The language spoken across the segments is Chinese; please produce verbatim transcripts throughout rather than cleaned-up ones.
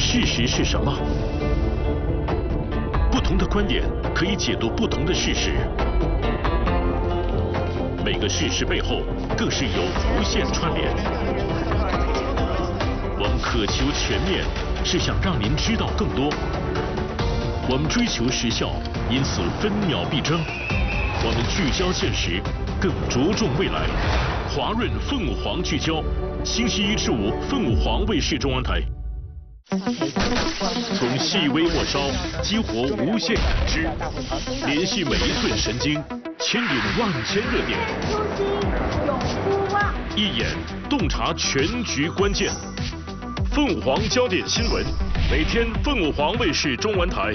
事实是什么？不同的观点可以解读不同的事实，每个事实背后更是有无限串联。我们渴求全面，是想让您知道更多。我们追求时效，因此分秒必争。我们聚焦现实，更着重未来。华润凤凰聚焦，星期一至五凤凰卫视中文台。从细微末梢激活无限感知，联系每一寸神经，牵引万千热点。 初心永不忘。 一眼洞察全局关键。凤凰焦点新闻，每天凤凰卫视中文台。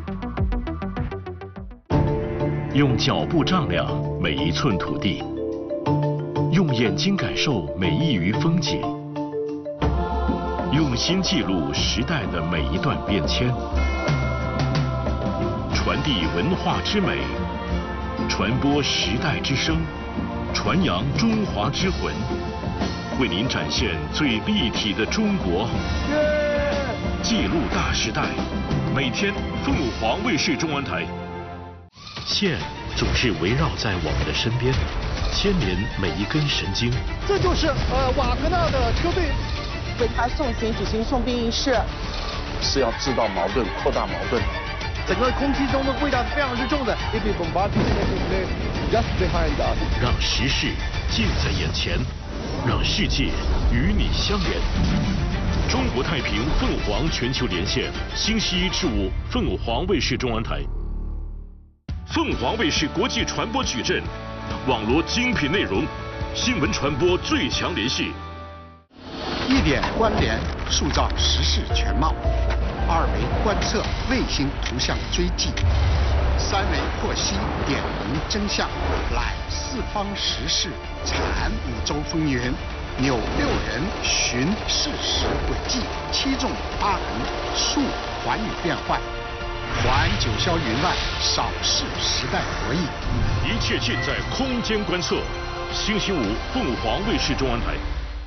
用脚步丈量每一寸土地，用眼睛感受每一隅风景，用心记录时代的每一段变迁，传递文化之美，传播时代之声，传扬中华之魂，为您展现最立体的中国，记录大时代。每天凤凰卫视中文台。线总是围绕在我们的身边，牵连每一根神经。 这就是呃瓦格纳的车队为他送行举行送殡仪式， 是要制造矛盾、扩大矛盾。 整个空气中的味道是非常之重的。Just behind us， 让时事近在眼前，让世界与你相连。中国太平凤凰全球连线，星期一至五凤凰卫视中文台。凤凰卫视国际传播矩阵，网罗精品内容，新闻传播最强联系。 一点关联，塑造时事全貌；二维观测，卫星图像追迹；三维获悉，点明真相。揽四方时事，产五洲风云；扭六人，寻事实轨迹；七纵八横，述寰宇变幻。环九霄云外，扫视时代博弈。 一切尽在空间观测。星期五，凤凰卫视中文台。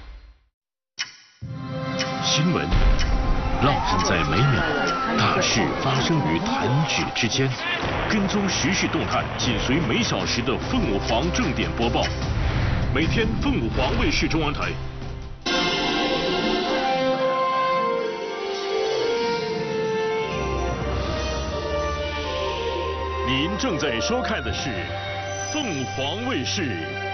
新闻烙印在每秒，大事发生于弹指之间。跟踪时事动态，紧随每小时的凤凰正点播报。每天凤凰卫视中文台。您正在收看的是凤凰卫视